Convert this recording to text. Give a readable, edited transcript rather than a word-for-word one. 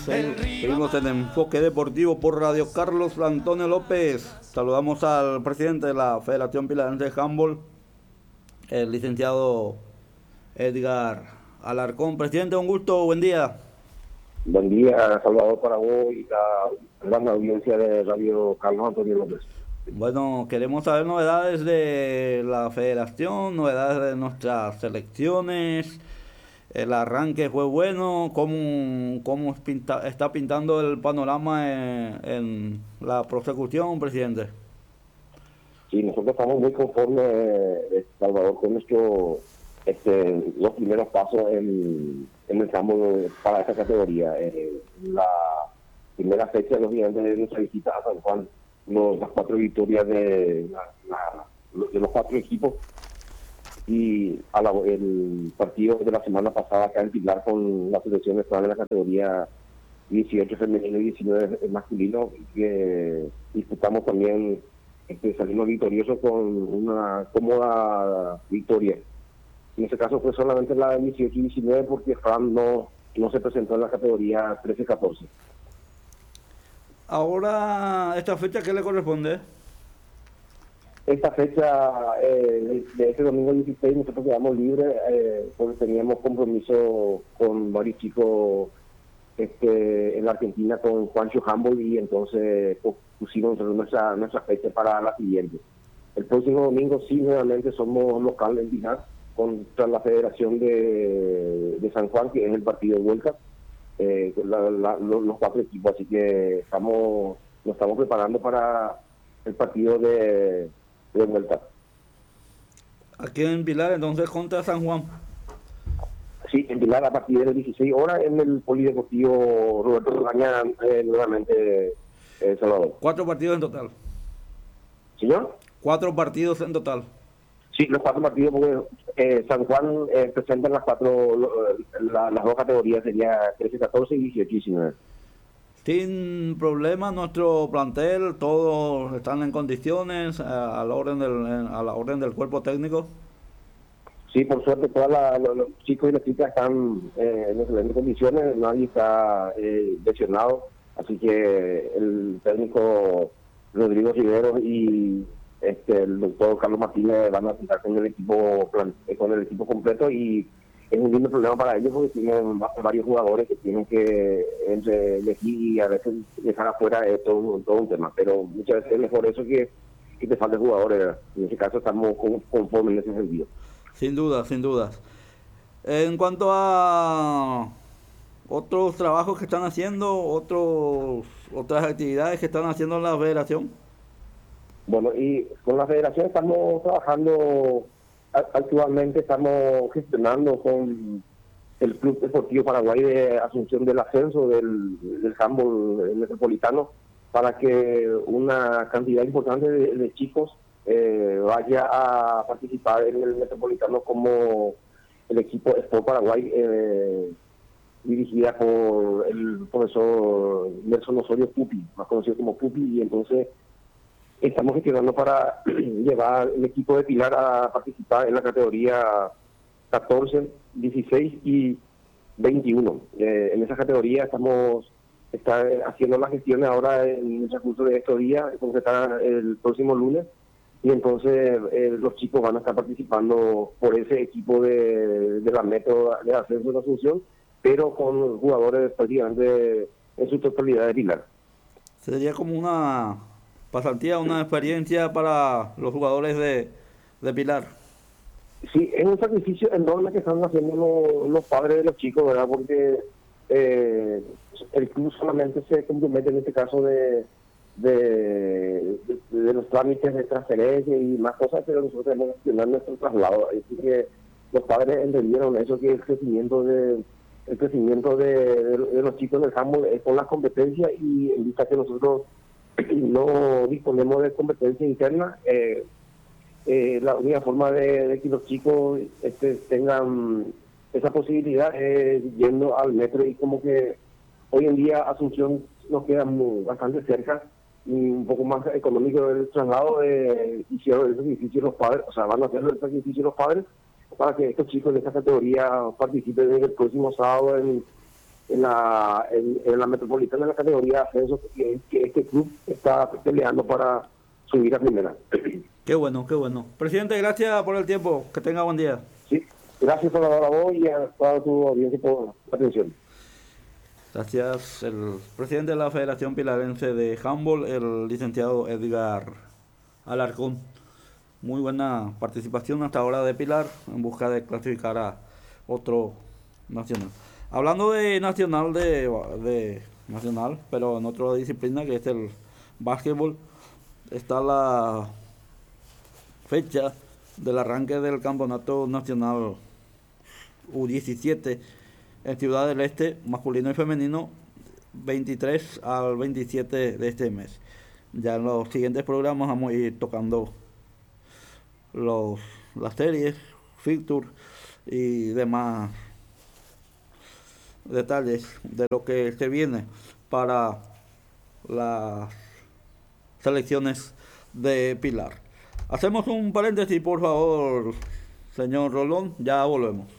Seguimos en Enfoque Deportivo por Radio Carlos Antonio López. Saludamos al presidente de la Federación Pilarense de Handball, el licenciado Edgar Alarcón. Presidente, un gusto, buen día. Buen día, Salvador, para vos y la gran audiencia de Radio Carlos Antonio López. Bueno, queremos saber novedades de la federación, novedades de nuestras selecciones. El arranque fue bueno. ¿Cómo está pintando el panorama en la prosecución, presidente? Sí, nosotros estamos muy conformes, Salvador, con los primeros pasos en el campo para esta categoría. La primera fecha de los gigantes de nuestra visita a San Juan, las 4 victorias de los 4 equipos, y el partido de la semana pasada acá en Pilar con la selección nacional de la categoría 18 femenino y 19 masculino, que disputamos también, salimos victoriosos con una cómoda victoria. En este caso fue solamente la de 18 y 19 porque Fran no se presentó en la categoría 13-14. Ahora, ¿esta fecha qué le corresponde? Esta fecha de este domingo 16 nosotros quedamos libres porque teníamos compromiso con varios chicos en la Argentina con Juancho Handball, y entonces pusimos nuestra fecha para la siguiente. El próximo domingo sí, nuevamente somos local en Pinar contra la Federación de San Juan, que es el partido de vuelta, los 4 equipos, así que nos estamos preparando para el partido de vuelta. Aquí en Pilar, entonces, contra San Juan. Sí, en Pilar a partir de las 16 horas en el Polideportivo Roberto Rodaña, nuevamente, Salvador. 4 partidos en total. ¿Señor? 4 partidos en total. Sí, los 4 partidos, porque San Juan presenta las 2 categorías, sería 13-14 y 18-19. Sin problema nuestro plantel, todos están en condiciones a la orden del cuerpo técnico. Sí, por suerte todos los chicos y las chicas están en excelentes condiciones, nadie está lesionado, así que el técnico Rodrigo Rivero y el doctor Carlos Martínez van a pintar con el equipo completo, y es un lindo problema para ellos porque tienen varios jugadores que tienen que elegir, y a veces dejar afuera todo un tema, pero muchas veces es mejor eso que te falten jugadores. En ese caso estamos conformes en ese sentido. Sin duda, sin dudas. En cuanto a otros trabajos que están haciendo, otras actividades que están haciendo en la federación. Bueno, y con la federación estamos trabajando, actualmente estamos gestionando con el Club Deportivo Paraguay de Asunción del ascenso del handball metropolitano, para que una cantidad importante de chicos vaya a participar en el metropolitano como el equipo Sport Paraguay, dirigida por el profesor Nelson Osorio Pupi, más conocido como Pupi, y entonces estamos gestionando para llevar el equipo de Pilar a participar en la categoría 14, 16 y 21. En esa categoría estamos haciendo las gestiones ahora en el transcurso de estos días, concretar el próximo lunes, y entonces los chicos van a estar participando por ese equipo de la método de ascenso de la Asunción, pero con jugadores prácticamente en su totalidad de Pilar. Sería como una pasantía, una experiencia para los jugadores de Pilar. Sí, es un sacrificio enorme que están haciendo los padres de los chicos, ¿verdad? Porque el club solamente se compromete en este caso de los trámites de transferencia y más cosas, pero nosotros tenemos que gestionar nuestro traslado. Así que los padres entendieron eso, que el crecimiento de los chicos del handball es con las competencias, y en vista que nosotros no disponemos de competencia interna, la única forma de que los chicos tengan esa posibilidad es yendo al metro, y como que hoy en día Asunción nos queda bastante cerca y un poco más económico del traslado. Hicieron el sacrificio los padres, o sea, van a hacer el sacrificio los padres para que estos chicos de esta categoría participen el próximo sábado en en la metropolitana, en la categoría de ascenso, que este club está peleando para subir a primera. Qué bueno, qué bueno. Presidente, gracias por el tiempo. Que tenga buen día. Sí, gracias por la voz y a toda tu audiencia por la atención. Gracias. El presidente de la Federación Pilarense de Handball, el licenciado Edgar Alarcón. Muy buena participación hasta ahora de Pilar en busca de clasificar a otro nacional. Hablando de nacional, de nacional, pero en otra disciplina que es el básquetbol, está la fecha del arranque del campeonato nacional U17 en Ciudad del Este, masculino y femenino, 23 al 27 de este mes. Ya en los siguientes programas vamos a ir tocando las series, fixtures y demás detalles de lo que se viene para las selecciones de Pilar. Hacemos un paréntesis, por favor, señor Rolón, ya volvemos.